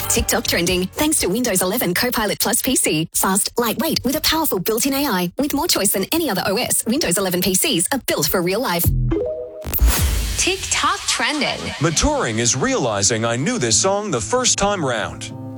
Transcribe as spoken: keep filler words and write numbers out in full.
TikTok trending thanks to Windows eleven Copilot Plus P C. Fast, lightweight with a powerful built-in A I. With more choice than any other O S, Windows eleven P Cs are built for real life. TikTok trending. Maturing is realizing I knew this song the first time round.